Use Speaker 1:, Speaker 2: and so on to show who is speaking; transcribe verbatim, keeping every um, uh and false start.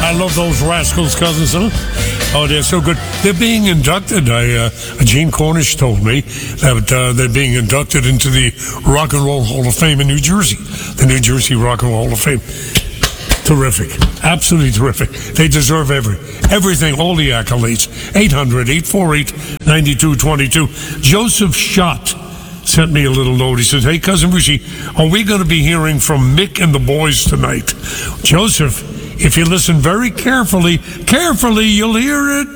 Speaker 1: I love those Rascals Cousins, huh? Oh, they're so good. They're being inducted. I, uh, Gene Cornish told me that uh, they're being inducted into the Rock and Roll Hall of Fame in New Jersey, the New Jersey Rock and Roll Hall of Fame. Terrific. Absolutely terrific. They deserve every everything, all the accolades. eight hundred, eight four eight, nine two two two. Joseph Schott sent me a little note. He says, hey, Cousin Rishi, are we going to be hearing from Mick and the boys tonight? Joseph, if you listen very carefully, carefully, you'll hear it.